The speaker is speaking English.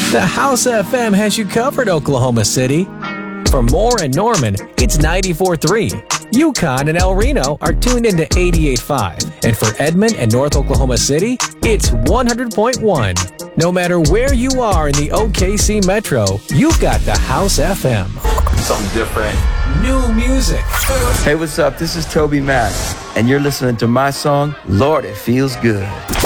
The House FM has you covered, Oklahoma City. For Moore and Norman, it's 94.3. Yukon and El Reno are tuned into 88.5. And for Edmond and North Oklahoma City, it's 100.1. No matter where you are in the OKC Metro, you've got the House FM. Something different. New music. Hey, what's up? This is Toby Mac, and you're listening to my song, Lord, It Feels Good.